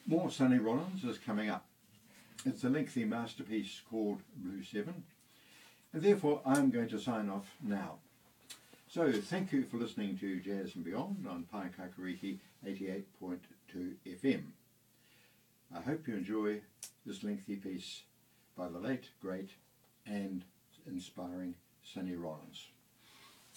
More Sonny Rollins is coming up. It's a lengthy masterpiece called Blue 7, and therefore I'm going to sign off now. So thank you for listening to Jazz and Beyond on Pai Kakariki 88.2 FM. I hope you enjoy this lengthy piece by the late, great and inspiring Sonny Rollins.